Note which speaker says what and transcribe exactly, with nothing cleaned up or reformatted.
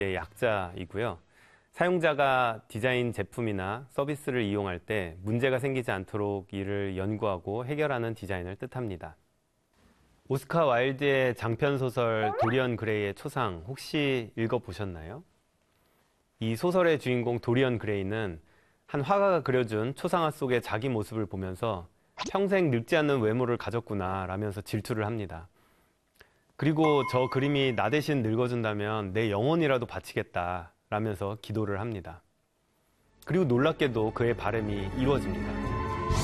Speaker 1: 약자이고요. 사용자가 디자인 제품이나 서비스를 이용할 때 문제가 생기지 않도록 이를 연구하고 해결하는 디자인을 뜻합니다. 오스카 와일드의 장편 소설 도리언 그레이의 초상 혹시 읽어보셨나요? 이 소설의 주인공 도리언 그레이는 한 화가가 그려준 초상화 속의 자기 모습을 보면서 평생 늙지 않는 외모를 가졌구나 라면서 질투를 합니다. 그리고 저 그림이 나 대신 늙어준다면 내 영혼이라도 바치겠다 라면서 기도를 합니다. 그리고 놀랍게도 그의 바람이 이루어집니다.